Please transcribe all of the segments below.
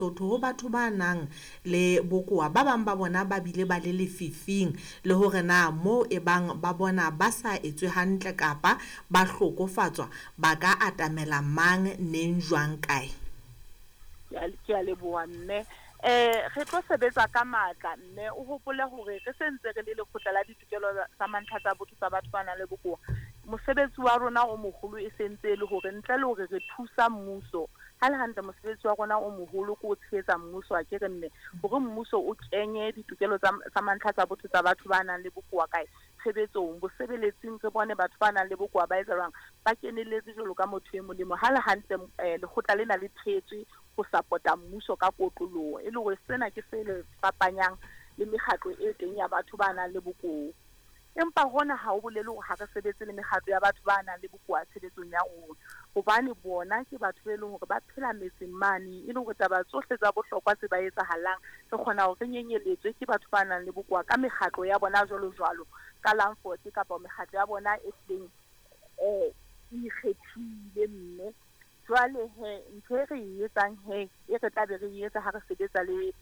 Sotho ho batho ba nang le bokoa ba bang ba bona ba bile ba le lefifing le hore na mo e bang ba bona ba sa etswe hantle kapa ba hlokofatswa ba ka atamela mang neng jwang kae. Ke a leboha mme re tlo sebetsa ka matla mme o hopole hore re sentse re le lekgotla la ditokelo tsa mantlha tsa botho tsa batho ba nang le bokoa. Mosebetsi wa rona o moholo e sentse le hore ntle le hore re thusa mmuso ha le hantle mosebetsi wa rona o moholo ko o tshehetsa mmuso a ke re mme hore mmuso o kenye ditokelo tsa mantlha tsa botho tsa batho ba nang le bokoa kae tshebetsong bosebeletsing re bone batho ba nang le bokoa ba etsa jwang ba kenelletse jwalo ka motho e molemo ha le hantle lekgotla lena le thetswe ho sapota mmuso ka kotloloho e le hore sena ke se le fapanyang le mekgatlo e teng ya batho ba nang le bokoa. Empa hona ha o bolele hore ha re sebetse le mekgatlo ya batho ba nang le bokoa tshebetsong ya rona hobane bona ke batho ba leng hore ba phela metseng mane e le hore taba tsohle tsa bohlokwa tse ba etsahalang re kgona hore re nyenyeletswe ke batho ba nang le bokoa ka mekgatlo ya bona jwalo ka Lanfort kapa mekgatlo ya bona e hleng ikgethile mme jwale ntho e re e etsang e re tla be re etsa ha re sebetsa le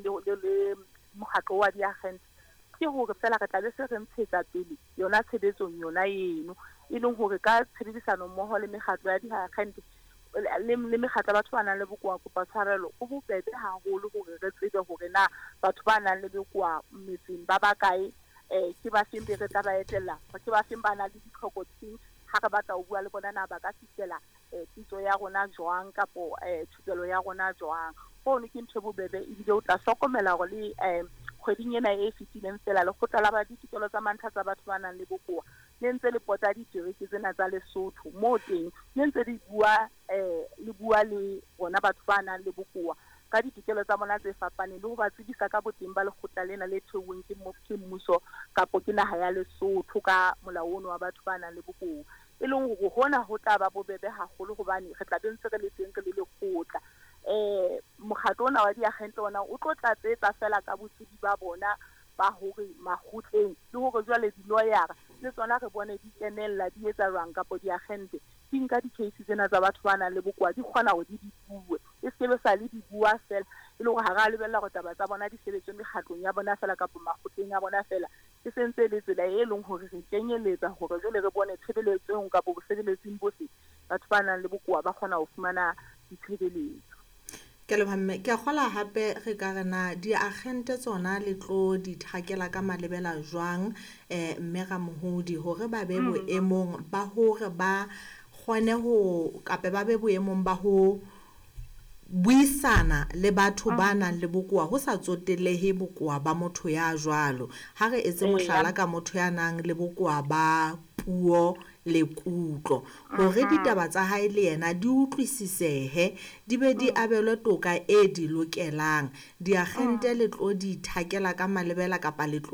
mokgatlo wa diagente ke hore fela re tla be se re ntshetsa pele yona tshebetsong yona eno e leng hore ka tshebedisano mmoho le mekgatlo ya diagente le mekgatlo ya batho ba nang le bokoa kopa tshwarelo ho bobebe haholo hore re tsebe hore na batho ba nang le bokoa metseng ba bakae ke ba feng be re tla ba etella ke ba feng ba nang le ditlhoko tseng ha re batla ho bua le bona na ba ka fihlela pitso ya rona jwang kapo thupelo ya rona jwang hono ke ntho bobebe ebile o tla hlokomela hore le kgweding ena e fetileng fela lekgotla la ba ditokelo tsa mantlha tsa batho ba nang le bokoa le ntse le pota ditereke tsena tsa Lesotho mo teng le ntse di bua le bona batho ba nang le bokoa ka ditokelo tsa bona tse fapaneng le ho ba tsebisa ka boteng ba lekgotla lena le theuweng ke mmuso kapo ke naha ya Lesotho ka molao ono wa batho ba nang le bokoa e leng hore hona ho tla ba bobebe haholo hobane re tla be ntse re le teng re le lekgotla mokgatlo ona wa diagente ona o tlo tlatsetsa fela ka botsebi ba bona ba hore makgotleng le hore jwale di-lawyer le tsona re bone di kenella di etsa jwang kapo diagente di nka di-case tsena tsa batho ba nang le bokoa di kgona hore di bue e sebe sa le di bua fela e le hore ha ra lebella hore taba tsa bona di sebetswe mekgatlong ya bona fela kapo makgotleng ya bona fela e sentse le tsela e leng hore re kenyeletsa hore jwale re bone tshebeletsong kapo bosebeletsing bohle batho ba nang le bokoa ba kgona ho fumana ditshebeletso. Ke leboha ke a kgola hape re ka rena diagente tsona le tlo di thakela ka malebela jwang mme ga mohodi hore ba be boemong ba hore ba kgone ho kape ba be boemong ba ho buisana le batho ba nang le bokoa ho sa tsotelehe bokoa ba motho ya jwalo ha re etse mohlala ka motho ya nang le bokoa ba puo le kutlo hore ditaba tsa hae le yena di utlwisisehe di be di abelwe toka e di lokelang diagente le tlo di thakela ka malebela kapa le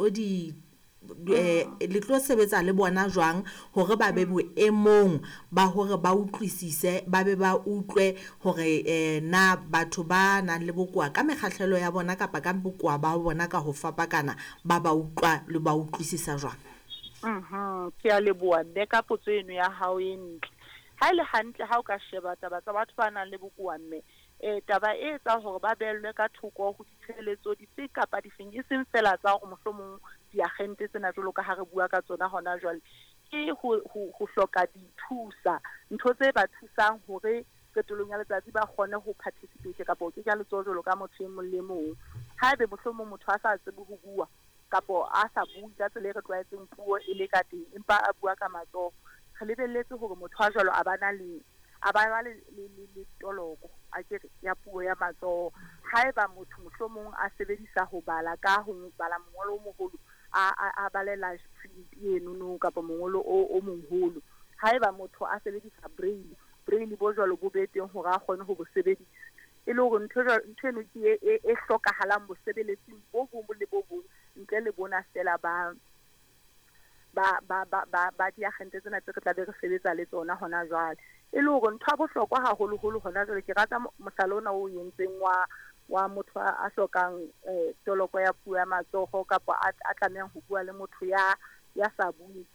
tlo sebetsa le bona jwang hore ba be boemong ba hore ba utlwisise ba be ba utlwe hore na batho ba nang le bokoa ka mekgahlelo ya bona kapa ka bokoa ba bona ka ho fapakana ba utlwa le ba utlwisisa jwang. Ke a leboha mme ka potso eno ya hao e ntle ha ile hantle ha o ka sheba taba tsa batho ba nang le bokoa mme taba e etsa hore ba bellwe ka thoko ho ditshebeletso dife kapa difeng e seng fela tsa hore mohlomong diagente tsena jwalo ka ha re bua ka tsona hona jwale ke ho hloka dithusa ntho tse ba thusang hore qetellong ya letsatsi ba kgone ho participate kapa o kenya letsoho jwalo ka motho e mong le mong haebe mohlomong motho a sa tsebe ho bua kapo a sa bue ka tsela e re tlwaetseng puo e le ka teng empa a bua ka matsoho re lebelletse hore motho a jwalo a ba le toloko a kere ya puo ya matsoho haeba motho mohlomong a sebedisa ho bala ka ho bala mongolo o moholo a balela print eno kapa mongolo o moholo haeba motho a sebedisa braille bo jwalo bo beteng hore a kgone ho bo sebedisa e le hore ntho eno ke e hlokahalang bosebeletsing bo bong le bo bong ntle le bona fela ba diagente tsena tse re tla be re sebetsa le tsona hona jwale e le hore ntho a bohlokwa haholoholo hona jwale ke rata mohlala ona o entseng wa motho a hlokang toloko ya puo ya matsoho kapa a tlamehang ho bua le motho ya sa bue